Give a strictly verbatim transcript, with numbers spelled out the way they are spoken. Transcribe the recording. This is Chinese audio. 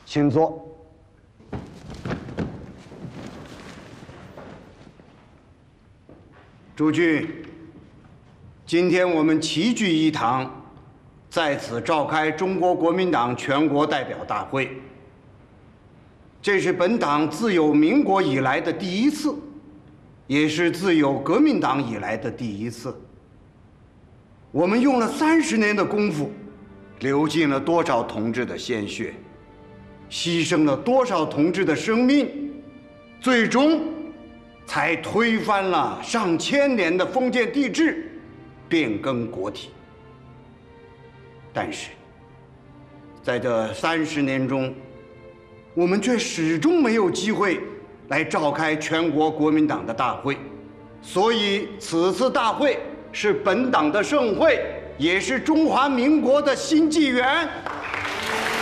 请坐。诸君，今天我们齐聚一堂，在此召开中国国民党全国代表大会。这是本党自有民国以来的第一次，也是自有革命党以来的第一次。我们用了三十年的功夫，流尽了多少同志的鲜血，牺牲了多少同志的生命，最终才推翻了上千年的封建帝制，变更国体。但是，在这三十年中，我们却始终没有机会来召开全国国民党的大会，所以此次大会是本党的盛会，也是中华民国的新纪元。